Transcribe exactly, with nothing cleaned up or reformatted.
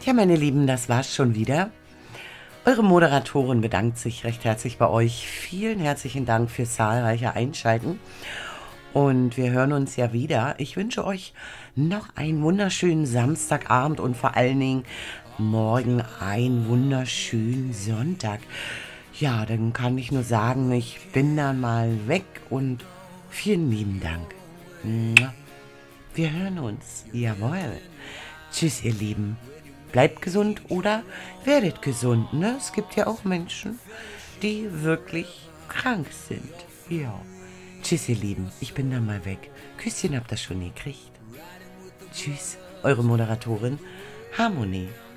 Ja, meine Lieben, das war's schon wieder. Eure Moderatorin bedankt sich recht herzlich bei euch. Vielen herzlichen Dank fürs zahlreiche Einschalten. Und wir hören uns ja wieder. Ich wünsche euch noch einen wunderschönen Samstagabend und vor allen Dingen morgen einen wunderschönen Sonntag. Ja, dann kann ich nur sagen, ich bin dann mal weg und vielen lieben Dank. Wir hören uns. Jawohl. Tschüss, ihr Lieben. Bleibt gesund oder werdet gesund, ne? Es gibt ja auch Menschen, die wirklich krank sind. Ja. Tschüss, ihr Lieben. Ich bin dann mal weg. Küsschen habt ihr schon gekriegt. Tschüss, eure Moderatorin Harmonie.